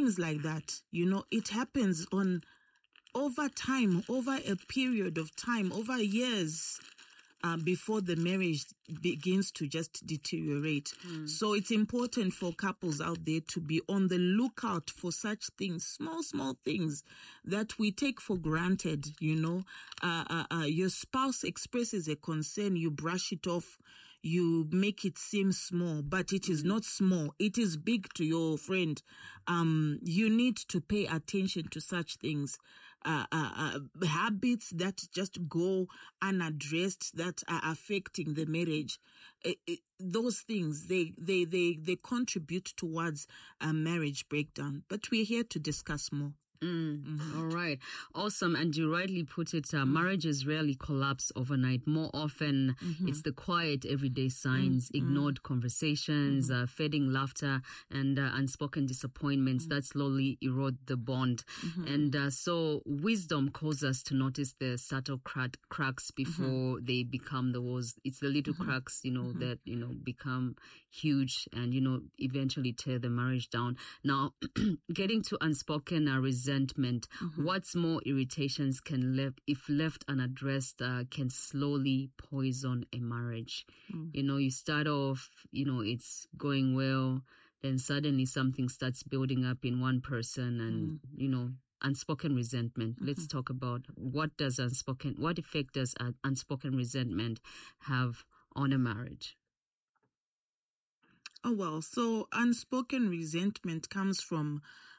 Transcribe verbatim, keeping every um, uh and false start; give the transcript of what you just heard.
things like that, you know, it happens on over time, over a period of time, over years. Uh, before the marriage begins to just deteriorate. Mm. So it's important for couples out there to be on the lookout for such things, small, small things that we take for granted, you know. Uh, uh, uh, your spouse expresses a concern, you brush it off, you make it seem small, but it is not small. It is big to your friend. Um, you need to pay attention to such things. Uh, uh, uh, habits that just go unaddressed, that are affecting the marriage. It, it, those things, they, they, they, they contribute towards a marriage breakdown. But we're here to discuss more. Mm, mm-hmm. All right. Awesome. And you rightly put it, uh, mm-hmm. marriages rarely collapse overnight. More often, mm-hmm. it's the quiet everyday signs, mm-hmm. ignored conversations, mm-hmm. uh, fading laughter, and uh, unspoken disappointments mm-hmm. that slowly erode the bond. Mm-hmm. And uh, so wisdom calls us to notice the subtle crack, cracks before mm-hmm. they become the walls. It's the little mm-hmm. cracks, you know, mm-hmm. that, you know, become huge and, you know, eventually tear the marriage down. Now, getting to unspoken uh, resentment, Mm-hmm. what's more, irritations can left, if left unaddressed, uh, can slowly poison a marriage. Mm. You know, you start off, you know, it's going well, then suddenly something starts building up in one person and, mm. you know, unspoken resentment. Mm-hmm. Let's talk about what does unspoken, what effect does uh, unspoken resentment have on a marriage? Oh, well, so unspoken resentment comes from